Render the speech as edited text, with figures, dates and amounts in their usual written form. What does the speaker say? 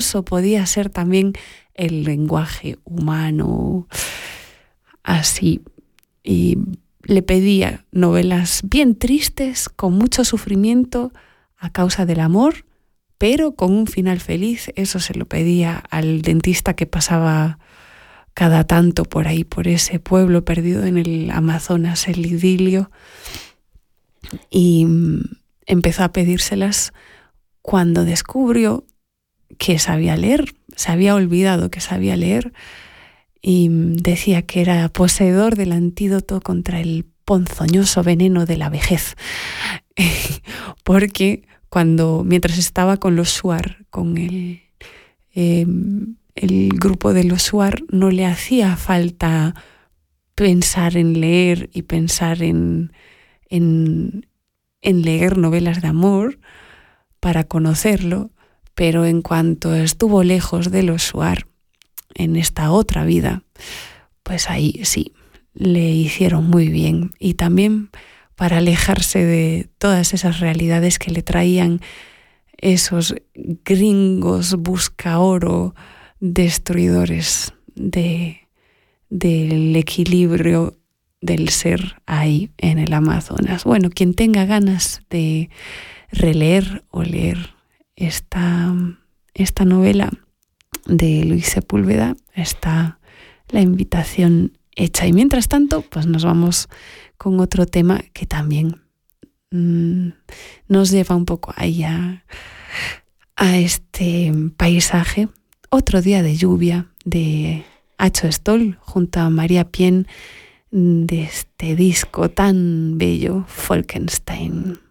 eso podía ser también el lenguaje humano, así. Y le pedía novelas bien tristes, con mucho sufrimiento a causa del amor, pero con un final feliz. Eso se lo pedía al dentista que pasaba cada tanto por ahí, por ese pueblo perdido en el Amazonas, el idilio, y empezó a pedírselas cuando descubrió que sabía leer. Se había olvidado que sabía leer y decía que era poseedor del antídoto contra el ponzoñoso veneno de la vejez, porque mientras estaba con los Shuar, con el grupo de los Shuar, no le hacía falta pensar en leer y pensar en leer novelas de amor para conocerlo, pero en cuanto estuvo lejos de los Shuar, en esta otra vida, pues ahí sí, le hicieron muy bien. Y también para alejarse de todas esas realidades que le traían esos gringos busca oro, destruidores del equilibrio del ser ahí en el Amazonas. Bueno, quien tenga ganas de releer o leer esta novela de Luis Sepúlveda, está la invitación hecha. Y mientras tanto, pues nos vamos con otro tema que también nos lleva un poco ahí a este paisaje. Otro día de lluvia, de Acho Stoll junto a María Pien, de este disco tan bello, Falkenstein.